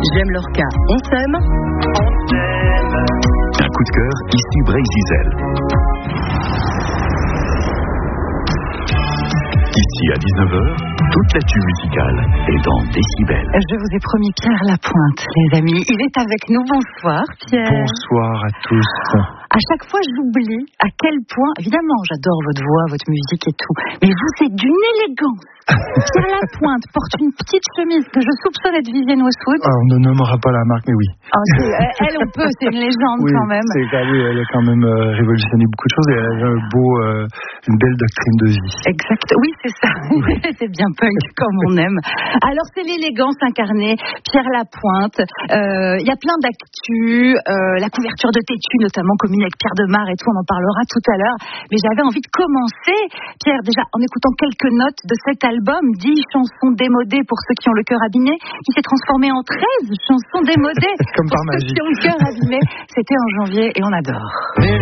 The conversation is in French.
J'aime Lorca, on s'aime. Un coup de cœur issu Bray-Zizel. Ici à 19h, toute l'actu musicale est dans Décibel. Je vous ai promis Pierre Lapointe, les amis. Il est avec nous. Bonsoir, Pierre. Bonsoir à tous. À chaque fois, j'oublie à quel point, évidemment, j'adore votre voix, votre musique et tout, mais vous êtes d'une élégance. Pierre Lapointe porte une petite chemise que je soupçonne être Vivienne Westwood. On ne nommera pas la marque, mais oui. Elle, on peut, c'est une légende oui, quand même. Oui, elle a quand même révolutionné beaucoup de choses et elle a une belle doctrine de vie. Exact, oui, c'est ça. Oui. C'est bien punk comme on aime. Alors, c'est l'élégance incarnée, Pierre Lapointe. Il y a plein d'actu, la couverture de Tétu, notamment commune avec Pierre Demar et tout, on en parlera tout à l'heure. Mais j'avais envie de commencer, Pierre, déjà en écoutant quelques notes de cet album, 10 chansons démodées pour ceux qui ont le cœur abîmé, qui s'est transformé en 13 chansons démodées comme pour par ceux magie. qui ont le cœur abîmé. C'était en janvier et on adore.